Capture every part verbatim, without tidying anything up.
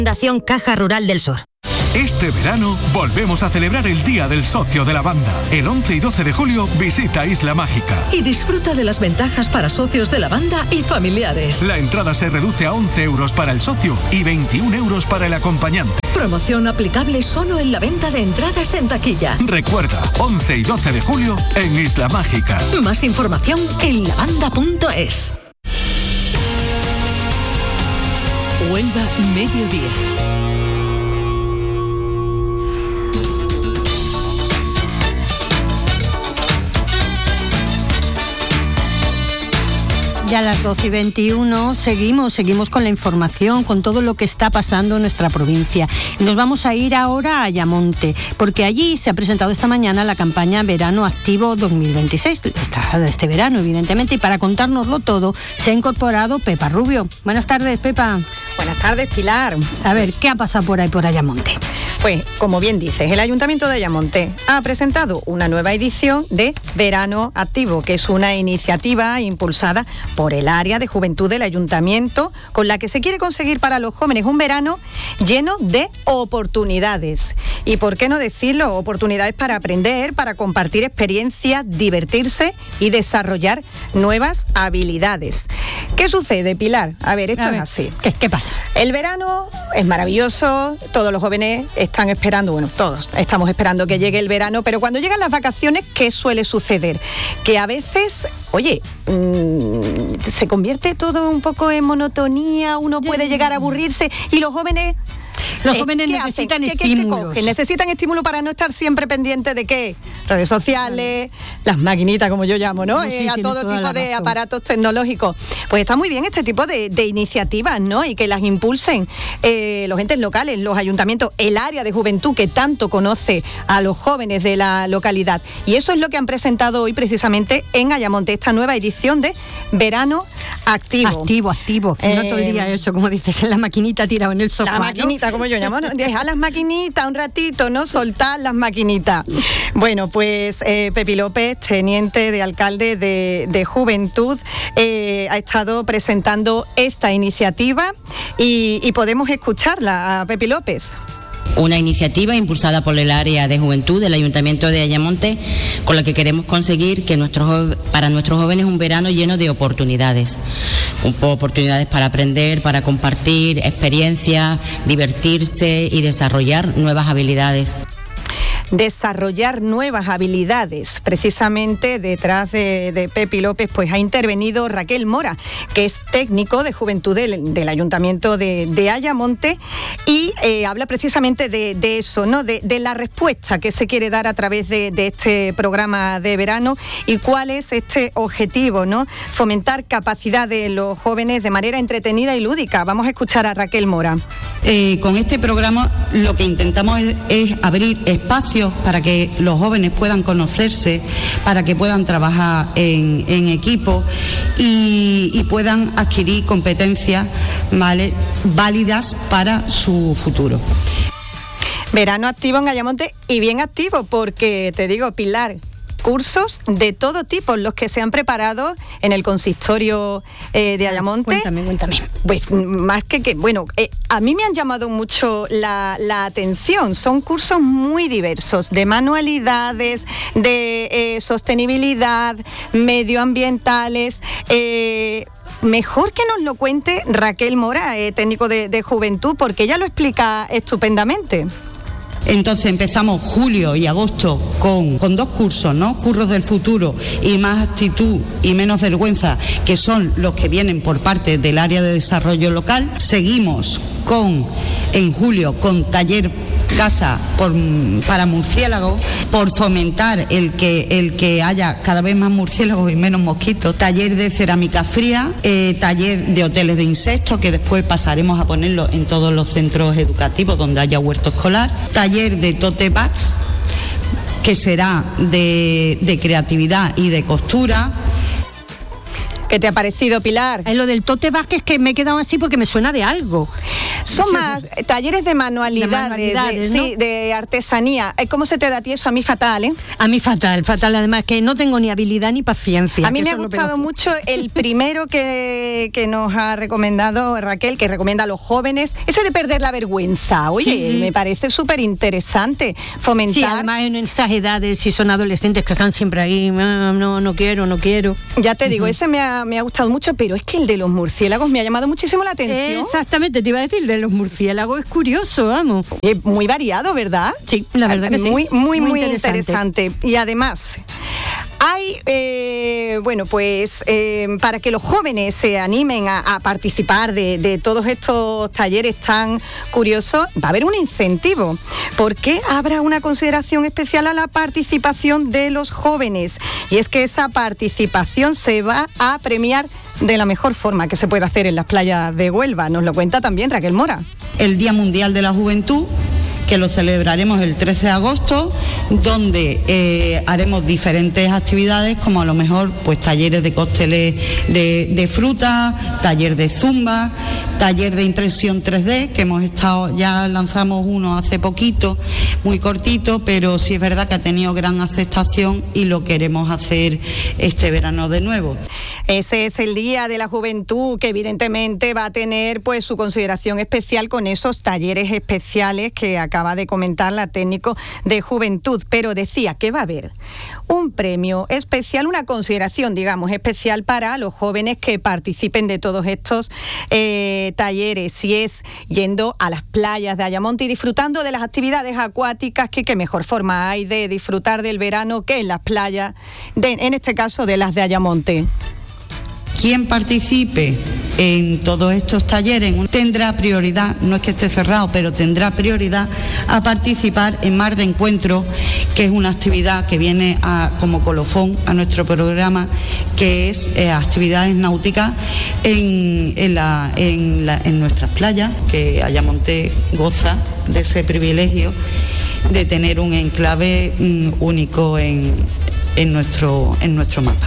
Fundación Caja Rural del Sur. Este verano volvemos a celebrar el Día del Socio de la Banda. El once y doce de julio visita Isla Mágica. Y disfruta de las ventajas para socios de la banda y familiares. La entrada se reduce a once euros para el socio y veintiún euros para el acompañante. Promoción aplicable solo en la venta de entradas en taquilla. Recuerda, once y doce de julio en Isla Mágica. Más información en lavanda punto es. Huelva Mediodía. Ya a las doce y veintiuno seguimos, seguimos con la información, con todo lo que está pasando en nuestra provincia. Nos vamos a ir ahora a Ayamonte, porque allí se ha presentado esta mañana la campaña Verano Activo dos mil veintiséis, está este verano evidentemente, y para contárnoslo todo se ha incorporado Pepa Rubio. Buenas tardes, Pepa. Buenas tardes, Pilar. A ver, ¿qué ha pasado por ahí por Ayamonte? Pues, como bien dices, el Ayuntamiento de Ayamonte ha presentado una nueva edición de Verano Activo, que es una iniciativa impulsada por el área de juventud del Ayuntamiento, con la que se quiere conseguir para los jóvenes un verano lleno de oportunidades. Y por qué no decirlo, oportunidades para aprender, para compartir experiencias, divertirse y desarrollar nuevas habilidades. ¿Qué sucede, Pilar? A ver, esto A ver, es así. ¿Qué, ¿Qué pasa? El verano es maravilloso, todos los jóvenes están esperando, bueno, todos estamos esperando que llegue el verano, pero cuando llegan las vacaciones, ¿qué suele suceder? Que a veces, oye, mmm, se convierte todo un poco en monotonía, uno puede llegar a aburrirse y los jóvenes... Los jóvenes necesitan estímulos. ¿Qué, qué necesitan estímulos para no estar siempre pendientes de qué? Redes sociales, las maquinitas, como yo llamo, ¿no? Sí, eh, a todo tipo de aparatos tecnológicos. Pues está muy bien este tipo de, de iniciativas, ¿no? Y que las impulsen eh, los entes locales, los ayuntamientos, el área de juventud que tanto conoce a los jóvenes de la localidad. Y eso es lo que han presentado hoy precisamente en Ayamonte, esta nueva edición de Verano Activo. Activo, activo. Eh, no todo el día eso, como dices, en la maquinita tirado en el sofá. La maquinita, ¿no? Como yo llamo, ¿no? Dejar las maquinitas un ratito, ¿no? Soltar las maquinitas. Bueno, pues eh, Pepi López, teniente de alcalde de, de Juventud, eh, ha estado presentando esta iniciativa y, y podemos escucharla a Pepi López. Una iniciativa impulsada por el área de juventud del Ayuntamiento de Ayamonte, con la que queremos conseguir que nuestros, para nuestros jóvenes un verano lleno de oportunidades. Oportunidades para aprender, para compartir experiencias, divertirse y desarrollar nuevas habilidades. Desarrollar nuevas habilidades. Precisamente detrás de, de Pepi López pues ha intervenido Raquel Mora, que es técnico de juventud del, del Ayuntamiento de, de Ayamonte y eh, habla precisamente de, de eso, ¿no? De, de la respuesta que se quiere dar a través de, de este programa de verano y cuál es este objetivo, ¿no? Fomentar capacidad de los jóvenes de manera entretenida y lúdica. Vamos a escuchar a Raquel Mora. Eh, con este programa lo que intentamos es, es abrir espacios para que los jóvenes puedan conocerse, para que puedan trabajar en, en equipo y, y puedan adquirir competencias, ¿vale?, válidas para su futuro. Verano activo en Ayamonte y bien activo porque, te digo, Pilar, cursos de todo tipo, los que se han preparado en el consistorio eh, de Ayamonte. Cuéntame, cuéntame. Pues más que que, bueno, eh, a mí me han llamado mucho la, la atención. Son cursos muy diversos, de manualidades, de eh, sostenibilidad, medioambientales. Eh, Mejor que nos lo cuente Raquel Mora, eh, técnico de, de juventud, porque ella lo explica estupendamente. Entonces empezamos julio y agosto con, con dos cursos, ¿no? Curros del futuro y más actitud y menos vergüenza, que son los que vienen por parte del área de desarrollo local. Seguimos con, en julio, con taller casa por, para murciélagos, por fomentar el que, el que haya cada vez más murciélagos y menos mosquitos, taller de cerámica fría, eh, taller de hoteles de insectos, que después pasaremos a ponerlo en todos los centros educativos donde haya huerto escolar, taller de tote bags, que será de, de creatividad y de costura. ¿Qué te ha parecido, Pilar? En lo del tote bag es que me he quedado así porque me suena de algo. Son más talleres de manualidades, de, manualidades, de, ¿no? Sí, de artesanía. ¿Cómo se te da a ti eso? A mí fatal, ¿eh? A mí fatal, fatal. Además que no tengo ni habilidad ni paciencia. A mí me ha gustado mucho el primero que, que nos ha recomendado Raquel, que recomienda a los jóvenes, ese de perder la vergüenza. Oye, sí, sí. Me parece súper interesante fomentar. Sí, además en esas edades, si son adolescentes que están siempre ahí, no, no, no quiero, no quiero. Ya te digo, uh-huh. ese me ha, me ha gustado mucho, pero es que el de los murciélagos me ha llamado muchísimo la atención. Exactamente, te iba a decir, el de los murciélagos es curioso, vamos. Es muy variado, ¿verdad? Sí, la verdad que sí. Muy, muy, muy, muy interesante. interesante. Y además, hay, eh, bueno, pues eh, para que los jóvenes se animen a, a participar de, de todos estos talleres tan curiosos, va a haber un incentivo. ¿Por qué habrá una consideración especial a la participación de los jóvenes? Y es que esa participación se va a premiar de la mejor forma que se puede hacer en las playas de Huelva. Nos lo cuenta también Raquel Mora. El Día Mundial de la Juventud, que lo celebraremos el trece de agosto, donde eh, haremos diferentes actividades, como a lo mejor pues talleres de cócteles de, de fruta, taller de zumba, taller de impresión tres D, que hemos estado, ya lanzamos uno hace poquito, muy cortito, pero sí es verdad que ha tenido gran aceptación y lo queremos hacer este verano de nuevo. Ese es el Día de la Juventud, que evidentemente va a tener pues su consideración especial con esos talleres especiales que acaba de comentar la técnico de Juventud, pero decía que va a haber un premio especial, una consideración, digamos, especial para los jóvenes que participen de todos estos eh, talleres, si es yendo a las playas de Ayamonte y disfrutando de las actividades acuáticas, que qué mejor forma hay de disfrutar del verano que en las playas, de, en este caso de las de Ayamonte. Quien participe en todos estos talleres tendrá prioridad, no es que esté cerrado, pero tendrá prioridad a participar en Mar de Encuentro, que es una actividad que viene a, como colofón a nuestro programa, que es eh, actividades náuticas en, en, la, en, la, en nuestras playas, que Ayamonte goza de ese privilegio de tener un enclave mm, único en, en, nuestro, en nuestro mapa.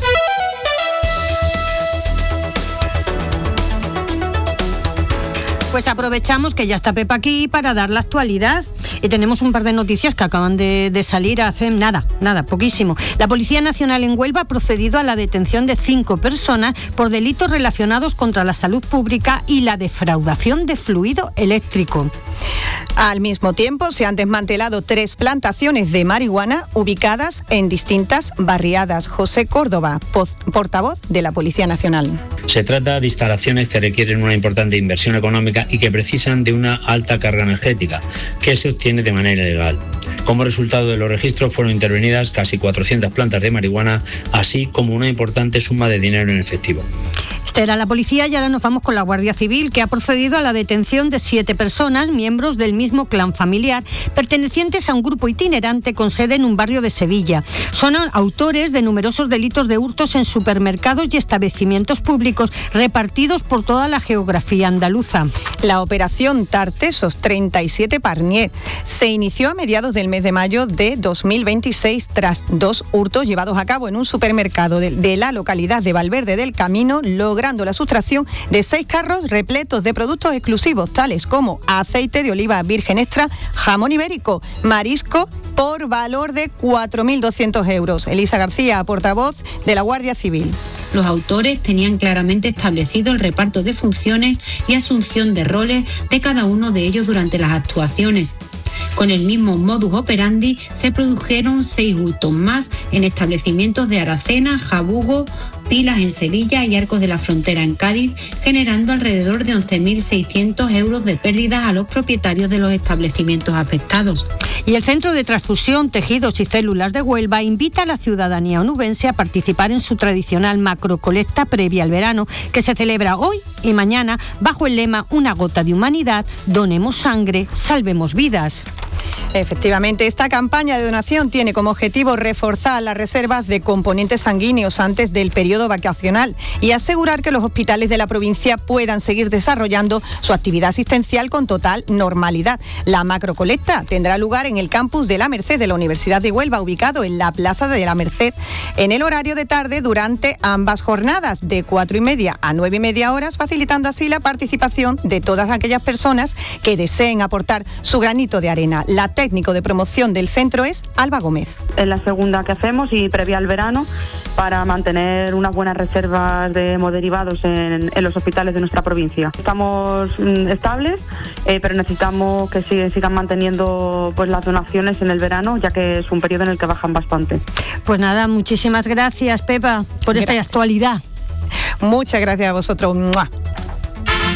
Pues aprovechamos que ya está Pepa aquí para dar la actualidad. Y tenemos un par de noticias que acaban de, de salir hace nada, nada, poquísimo. La Policía Nacional en Huelva ha procedido a la detención de cinco personas por delitos relacionados contra la salud pública y la defraudación de fluido eléctrico. Al mismo tiempo, se han desmantelado tres plantaciones de marihuana ubicadas en distintas barriadas. José Córdoba, portavoz de la Policía Nacional. Se trata de instalaciones que requieren una importante inversión económica y que precisan de una alta carga energética, que se obtiene de manera ilegal. Como resultado de los registros fueron intervenidas casi cuatrocientas plantas de marihuana, así como una importante suma de dinero en efectivo. Esta era la policía y ahora nos vamos con la Guardia Civil, que ha procedido a la detención de siete personas, miembros del mismo clan familiar, pertenecientes a un grupo itinerante con sede en un barrio de Sevilla. Son autores de numerosos delitos de hurtos en supermercados y establecimientos públicos repartidos por toda la geografía andaluza. La operación Tartesos treinta y siete Parnier se inició a mediados del mes de mayo de dos mil veintiséis tras dos hurtos llevados a cabo en un supermercado de, de la localidad de Valverde del Camino, logrando la sustracción de seis carros repletos de productos exclusivos tales como aceite de oliva virgen extra, jamón ibérico, marisco, por valor de cuatro mil doscientos euros. Elisa García, portavoz de la Guardia Civil. Los autores tenían claramente establecido el reparto de funciones y asunción de roles de cada uno de ellos durante las actuaciones. Con el mismo modus operandi se produjeron seis hurtos más en establecimientos de Aracena, Jabugo, Pilas en Sevilla y Arcos de la Frontera en Cádiz, generando alrededor de once mil seiscientos euros de pérdidas a los propietarios de los establecimientos afectados. Y el Centro de Transfusión, Tejidos y Células de Huelva invita a la ciudadanía onubense a participar en su tradicional macrocolecta previa al verano, que se celebra hoy y mañana bajo el lema Una gota de humanidad, donemos sangre, salvemos vidas. Efectivamente, esta campaña de donación tiene como objetivo reforzar las reservas de componentes sanguíneos antes del periodo vacacional y asegurar que los hospitales de la provincia puedan seguir desarrollando su actividad asistencial con total normalidad. La macrocolecta tendrá lugar en el campus de La Merced de la Universidad de Huelva, ubicado en la Plaza de La Merced, en el horario de tarde durante ambas jornadas, de cuatro y media a nueve y media horas, facilitando así la participación de todas aquellas personas que deseen aportar su granito de arena. La técnico de promoción del centro es Alba Gómez. Es la segunda que hacemos y previa al verano para mantener unas buenas reservas de hemoderivados en, en los hospitales de nuestra provincia. Estamos mm, estables, eh, pero necesitamos que sigan, sigan manteniendo pues las donaciones en el verano, ya que es un periodo en el que bajan bastante. Pues nada, muchísimas gracias, Pepa, por esta actualidad. Muchas gracias a vosotros. ¡Mua!